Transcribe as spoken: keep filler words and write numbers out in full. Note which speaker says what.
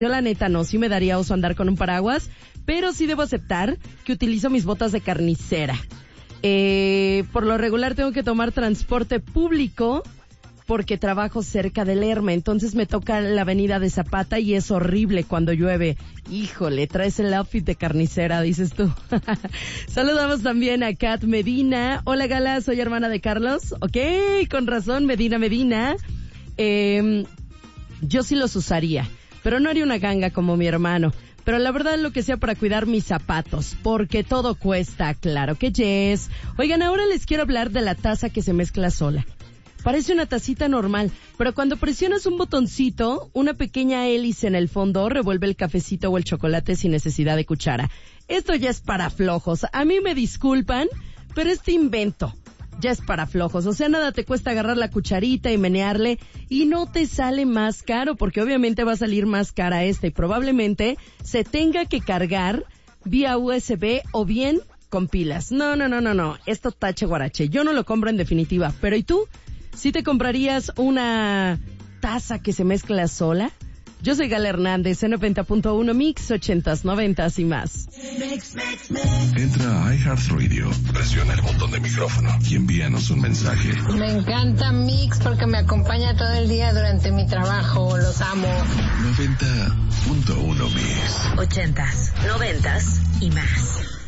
Speaker 1: Yo la neta no, sí me daría oso andar con un paraguas, pero sí debo aceptar que utilizo mis botas de carnicera. Eh, por lo regular tengo que tomar transporte público porque trabajo cerca de Lerma, entonces me toca la avenida de Zapata y es horrible cuando llueve. Híjole, traes el outfit de carnicera, dices tú. Saludamos también a Kat Medina. Hola, Gala, soy hermana de Carlos. Ok, con razón, Medina, Medina. Eh, yo sí los usaría, pero no haría una ganga como mi hermano. Pero la verdad lo que sea para cuidar mis zapatos, porque todo cuesta, claro que yes. Oigan, ahora les quiero hablar de la taza que se mezcla sola. Parece una tacita normal, pero cuando presionas un botoncito, una pequeña hélice en el fondo revuelve el cafecito o el chocolate sin necesidad de cuchara. Esto ya es para flojos. A mí me disculpan, pero este invento ya es para flojos. O sea, nada te cuesta agarrar la cucharita y menearle y no te sale más caro, porque obviamente va a salir más cara esta y probablemente se tenga que cargar vía U S B o bien con pilas. No, no, no, no, no. Esto tache guarache. Yo no lo compro en definitiva. Pero ¿y tú? ¿Sí te comprarías una taza que se mezcla sola? Yo soy Gala Hernández, en noventa punto uno Mix, ochentas, noventas y más.
Speaker 2: Entra a iHeartRadio, presiona el botón de micrófono y envíanos un mensaje.
Speaker 3: Me encanta Mix porque me acompaña todo el día durante mi trabajo, los amo.
Speaker 2: noventa punto uno Mix.
Speaker 4: Ochentas, noventas y más.